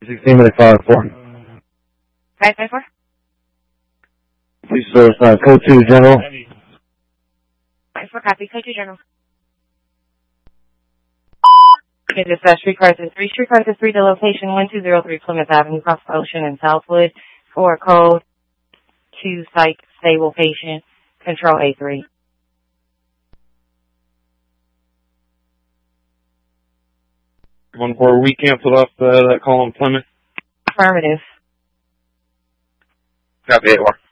16 minute 5-4. 554? Please source code 2 general. 54 copy, code 2 general. Okay, dispatch Street Crisis 3, the location 1203 Plymouth Avenue, across the ocean in Southwood, for code 2 psych stable patient, control A3. One for we canceled off that call on Plymouth. Affirmative. Copy 8-4.